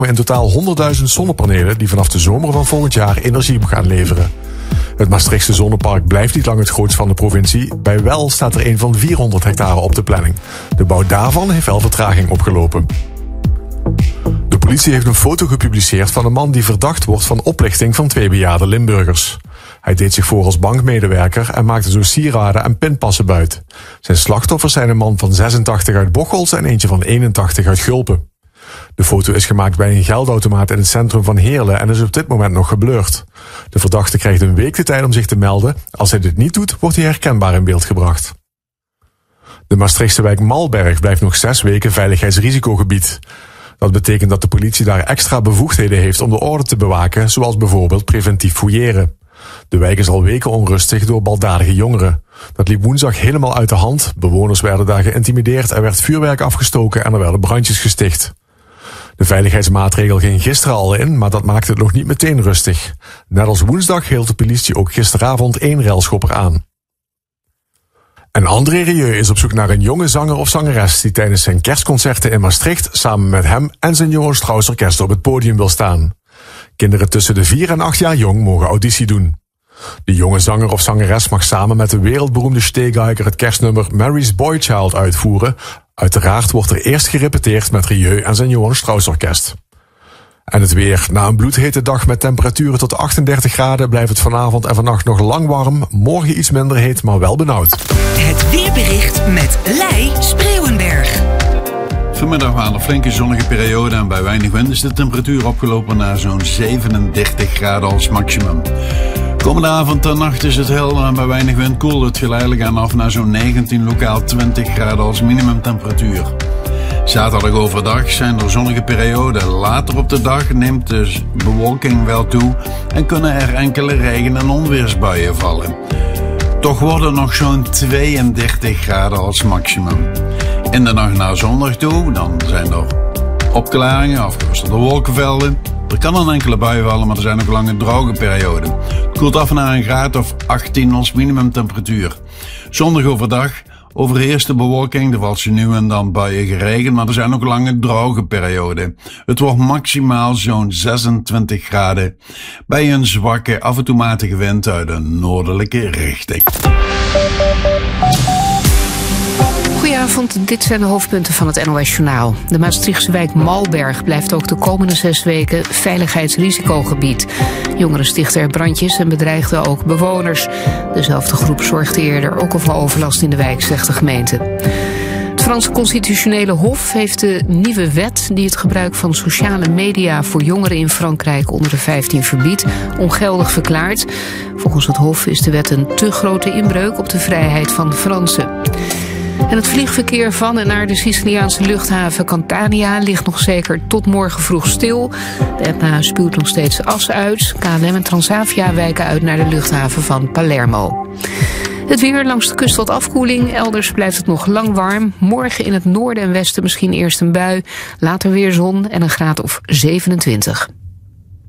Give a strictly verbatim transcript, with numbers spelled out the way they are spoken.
in totaal honderdduizend zonnepanelen die vanaf de zomer van volgend jaar energie gaan leveren. Het Maastrichtse zonnepark blijft niet lang het grootst van de provincie. Bij Well staat er een van vierhonderd hectare op de planning. De bouw daarvan heeft wel vertraging opgelopen. De politie heeft een foto gepubliceerd van een man die verdacht wordt van oplichting van twee bejaarde Limburgers. Hij deed zich voor als bankmedewerker en maakte zo sieraden en pinpassen buit. Zijn slachtoffers zijn een man van zesentachtig uit Bocholt en eentje van eenentachtig uit Gulpen. De foto is gemaakt bij een geldautomaat in het centrum van Heerlen en is op dit moment nog geblurred. De verdachte krijgt een week de tijd om zich te melden. Als hij dit niet doet, wordt hij herkenbaar in beeld gebracht. De Maastrichtse wijk Malberg blijft nog zes weken veiligheidsrisicogebied. Dat betekent dat de politie daar extra bevoegdheden heeft om de orde te bewaken, zoals bijvoorbeeld preventief fouilleren. De wijk is al weken onrustig door baldadige jongeren. Dat liep woensdag helemaal uit de hand. Bewoners werden daar geïntimideerd, er werd vuurwerk afgestoken en er werden brandjes gesticht. De veiligheidsmaatregel ging gisteren al in, maar dat maakte het nog niet meteen rustig. Net als woensdag hield de politie ook gisteravond één railschopper aan. En André Rieu is op zoek naar een jonge zanger of zangeres die tijdens zijn kerstconcerten in Maastricht samen met hem en zijn Johan Strauss Orkest op het podium wil staan. Kinderen tussen de vier en acht jaar jong mogen auditie doen. De jonge zanger of zangeres mag samen met de wereldberoemde Stehgeiger het kerstnummer Mary's Boy Child uitvoeren. Uiteraard wordt er eerst gerepeteerd met Rieu en zijn Johan Strauss Orkest. En het weer. Na een bloedhete dag met temperaturen tot achtendertig graden blijft het vanavond en vannacht nog lang warm. Morgen iets minder heet, maar wel benauwd. Het weerbericht met Lei Spreeuwenberg. Vanmiddag waren er flinke zonnige perioden en bij weinig wind is de temperatuur opgelopen naar zo'n zevenendertig graden als maximum. Komende avond en nacht is het helder en bij weinig wind koelt het geleidelijk aan af naar zo'n negentien, lokaal twintig graden als minimumtemperatuur. Zaterdag overdag zijn er zonnige perioden. Later op de dag neemt de bewolking wel toe en kunnen er enkele regen- en onweersbuien vallen. Toch worden nog zo'n tweeëndertig graden als maximum. In de nacht naar zondag toe, dan zijn er opklaringen, afgewisselde wolkenvelden. Er kan een enkele bui vallen, maar er zijn ook lange droge perioden. Het koelt af naar een graad of achttien als minimumtemperatuur. Zondag overdag overheerst de bewolking, er valt zo nu en dan buien geregen, maar er zijn ook lange droge perioden. Het wordt maximaal zo'n zesentwintig graden bij een zwakke, af en toe matige wind uit een noordelijke richting. Goedenavond, dit zijn de hoofdpunten van het N O S Journaal. De Maastrichtse wijk Malberg blijft ook de komende zes weken veiligheidsrisicogebied. Jongeren stichten er brandjes en bedreigden ook bewoners. Dezelfde groep zorgde eerder ook al voor overlast in de wijk, zegt de gemeente. Het Franse Constitutionele Hof heeft de nieuwe wet die het gebruik van sociale media voor jongeren in Frankrijk onder de vijftien verbiedt, ongeldig verklaard. Volgens het Hof is de wet een te grote inbreuk op de vrijheid van de Fransen. En het vliegverkeer van en naar de Siciliaanse luchthaven Catania ligt nog zeker tot morgen vroeg stil. De Etna spuwt nog steeds as uit. K L M en Transavia wijken uit naar de luchthaven van Palermo. Het weer langs de kust wat afkoeling. Elders blijft het nog lang warm. Morgen in het noorden en westen misschien eerst een bui. Later weer zon en een graad of zevenentwintig.